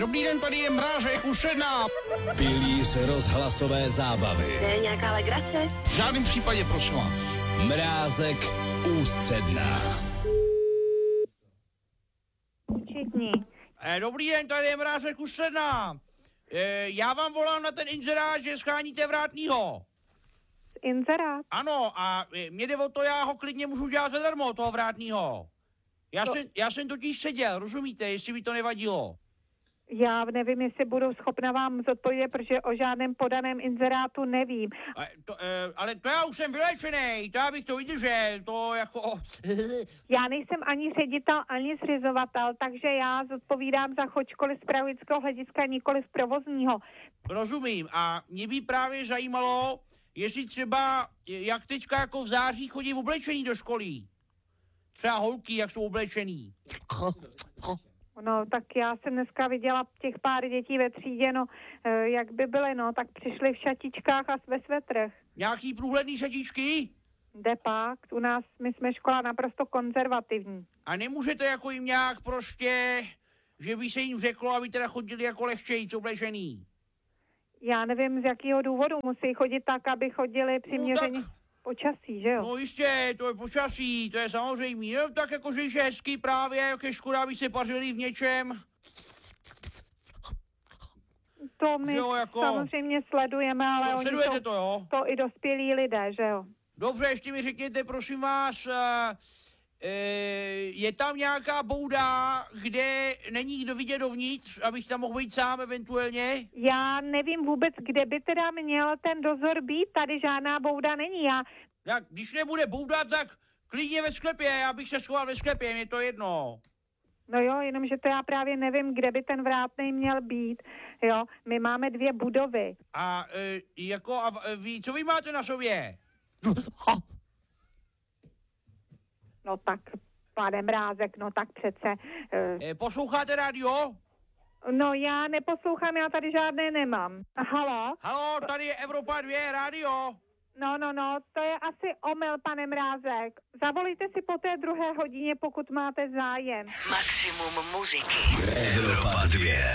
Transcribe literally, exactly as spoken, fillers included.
Dobrý den, tady je Mrázek, Ústředná. Pilíř rozhlasové zábavy. Je nějaká legrace? V žádném případě, prosím vás. Mrázek, Ústředná. Účetní. Eh, dobrý den, tady je Mrázek, Ústředná. Eh, já vám volám na ten inzerát, že scháníte vrátnýho. Inzerát? Ano, a eh, mě jde o to, já ho klidně můžu dělat zadarmo, toho vrátnýho. Já, To- jsem, já jsem totiž seděl, rozumíte, jestli by to nevadilo. Já nevím, jestli budu schopna vám zodpovědět, protože o žádném podaném inzerátu nevím. A, to, eh, ale to já už jsem vylečený, to já bych to vydržel, to jako... Já nejsem ani ředitel, ani zřizovatel, takže já zodpovídám za chod školy z pedagogického hlediska, nikoli z provozního. Rozumím. A mě by právě zajímalo, jestli třeba, jak teďka jako v září chodí oblečený do školy. Třeba holky, jak jsou oblečený. No, tak já jsem dneska viděla těch pár dětí ve třídě, no, eh, jak by byly, no, tak přišli v šatičkách a ve svetrech. Nějaký průhledný šatičky? Jde pak, u nás, my jsme škola naprosto konzervativní. A nemůžete jako jim nějak prostě, že by se jim řeklo, aby teda chodili jako lehčejc oblečený. Já nevím, z jakého důvodu musí chodit tak, aby chodili přiměřeně No tak- počasí, že jo? No jistě, to je počasí, to je samozřejmě. No tak jako, že je hezky právě, jak je škoda, aby se pařili v něčem. To my že jo, jako- samozřejmě sledujeme, ale No, oni sledujete to, to, jo? to i dospělí lidé, že jo? Dobře, ještě mi řekněte, prosím vás, uh, uh, je tam nějaká bouda, kde není kdo vidět dovnitř, abych tam mohl být sám eventuálně? Já nevím vůbec, kde by teda měl ten dozor být, tady žádná bouda není. Já, Tak, když nebude bouda, tak klidně ve sklepě, já bych se schoval ve sklepě, mě to jedno. no jo, jenomže to já právě nevím, kde by ten vrátnej měl být, jo? My máme dvě budovy. A uh, jako, a v- vy, co vy máte na sobě? No tak, pane Mrázek, no tak přece. eh, Eh, posloucháte rádio? No já neposlouchám, já tady žádné nemám. Halo? Halo, tady je Evropa dva, rádio. No, no, no, to je asi omyl, pane Mrázek. Zavolejte si po té druhé hodině, pokud máte zájem. Maximum muziky. Evropa dva.